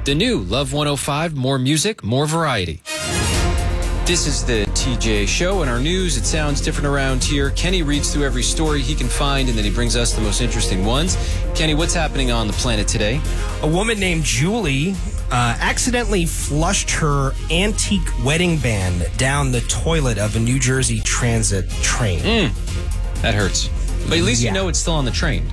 The new Love 105, more music, more variety. This is the TJ Show. In our news, it sounds different around here. Kenny reads through every story he can find, and then he brings us the most interesting ones. Kenny, what's happening on the planet today? A woman named Julie accidentally flushed her antique wedding band down the toilet of a New Jersey Transit train. That hurts. But at least you know it's still on the train.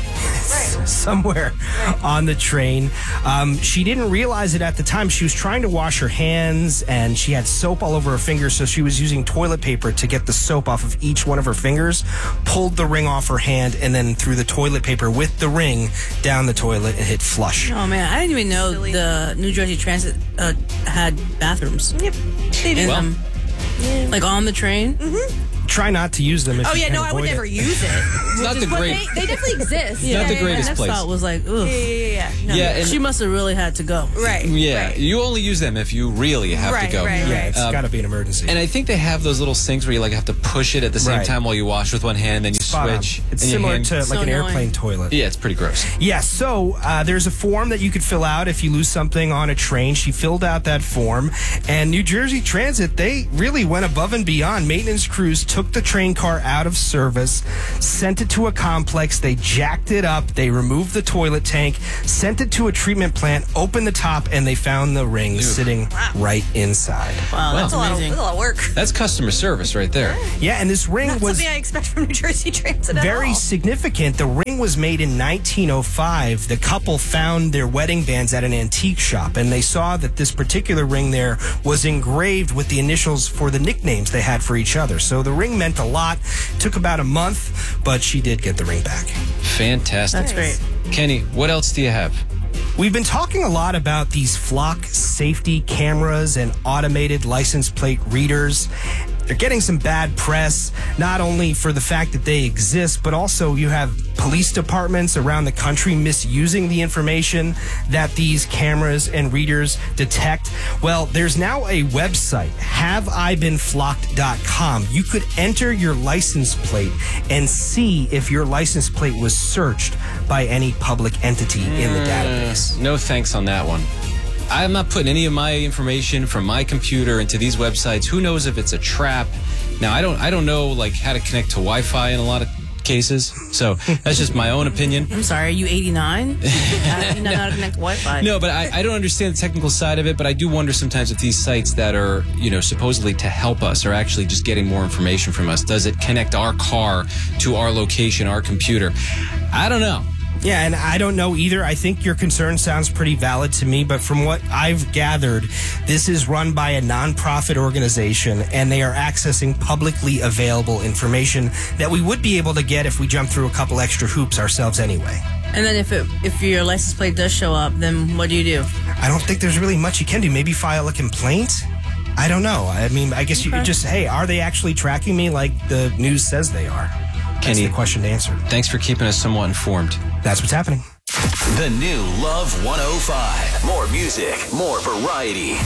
Somewhere on the train. She didn't realize it at the time. She was trying to wash her hands, and she had soap all over her fingers, so she was using toilet paper to get the soap off of each one of her fingers, pulled the ring off her hand, and then threw the toilet paper with the ring down the toilet and hit flush. Oh, man. I didn't even know the New Jersey Transit had bathrooms. Yep. They do. Like on the train? Mm-hmm. Try not to use them if you can I would avoid never it. use it. It's not the greatest. They definitely exist. Not the greatest That place. thought was like, ugh. No. Yeah, and She must have really had to go. Right. yeah, Right. you only use them if you really have to go. Right. Yeah, it's got to be an emergency. And I think they have those little sinks where you have to push it at the same Right. time while you wash with one hand, then you Spot on. switch. It's and your similar hand- to So like an annoying. airplane toilet. Yeah, it's pretty gross. Yeah, so there's a form that you could fill out if you lose something on a train. She filled out that form, and New Jersey Transit, they really went above and beyond. Maintenance crews took the train car out of service, sent it to a complex, they jacked it up, they removed the toilet tank, sent it to a treatment plant, opened the top, and they found the ring sitting right inside. Wow, that's amazing. That's a lot of work. That's customer service right there. Yeah, and this ring Not was something I expect from New Jersey Transit at very all. significant. The ring was made in 1905. The couple found their wedding bands at an antique shop, and they saw that this particular ring there was engraved with the initials for the nicknames they had for each other. So the ring meant a lot. Took about a month, but she did get the ring back. Fantastic. That's great. Kenny, what else do you have? We've been talking a lot about these flock safety cameras and automated license plate readers. They're getting some bad press, not only for the fact that they exist, but also you have police departments around the country misusing the information that these cameras and readers detect. Well, there's now a website, haveibeenflocked.com. You could enter your license plate and see if your license plate was searched by any public entity in the database. No thanks on that one. I'm not putting any of my information from my computer into these websites. Who knows if it's a trap? Now, I don't know how to connect to Wi-Fi in a lot of cases. So that's just my own opinion. I'm sorry, are you 89? You know how to connect to Wi-Fi. No, but I don't understand the technical side of it, but I do wonder sometimes if these sites that are, supposedly to help us are actually just getting more information from us. Does it connect our car to our location, our computer? I don't know. Yeah, and I don't know either. I think your concern sounds pretty valid to me, but from what I've gathered, this is run by a nonprofit organization, and they are accessing publicly available information that we would be able to get if we jump through a couple extra hoops ourselves anyway. And then if your license plate does show up, then what do you do? I don't think there's really much you can do. Maybe file a complaint? I don't know. I mean, I guess you could just, hey, are they actually tracking me like the news says they are? That's Kenny, the question to answer. Thanks for keeping us somewhat informed. That's what's happening. The new Love 105. More music, more variety.